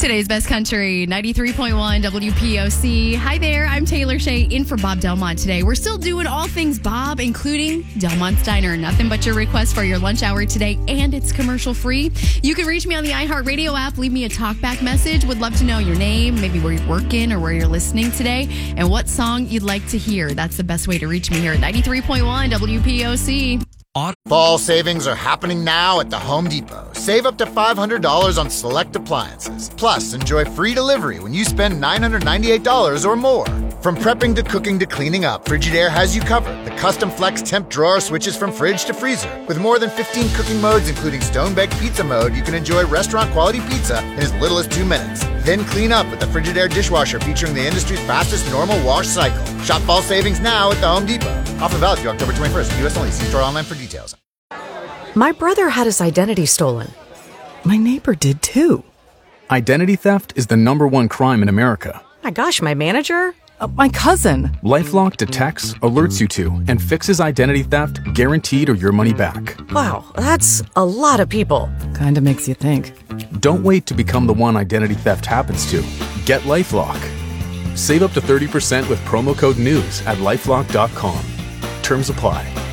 Today's Best Country, 93.1 WPOC. Hi there, I'm Taylor Shea in for Bob Delmont today. We're still doing all things Bob, including Delmont's Diner. Nothing but your request for your lunch hour today, and it's commercial free. You can reach me on the iHeartRadio app. Leave me a talkback message. Would love to know your name, maybe where you're working or where you're listening today, and what song you'd like to hear. That's the best way to reach me here at 93.1 WPOC. Fall savings are happening now at the Home Depot. Save up to $500 on select appliances. Plus, enjoy free delivery when you spend $998 or more. From prepping to cooking to cleaning up, Frigidaire has you covered. The custom flex temp drawer switches from fridge to freezer. With more than 15 cooking modes, including stone-baked pizza mode, you can enjoy restaurant-quality pizza in as little as 2 minutes. Then clean up with the Frigidaire dishwasher featuring the industry's fastest normal wash cycle. Shop fall savings now at the Home Depot. Offer valid through October 21st. U.S. only. See store online for details. My brother had his identity stolen. My neighbor did too. Identity theft is the #1 crime in America. My gosh, my manager? My cousin. LifeLock detects, alerts you to, and fixes identity theft guaranteed or your money back. Wow, that's a lot of people. Kinda makes you think. Don't wait to become the one identity theft happens to. Get LifeLock. Save up to 30% with promo code NEWS at LifeLock.com. Terms apply.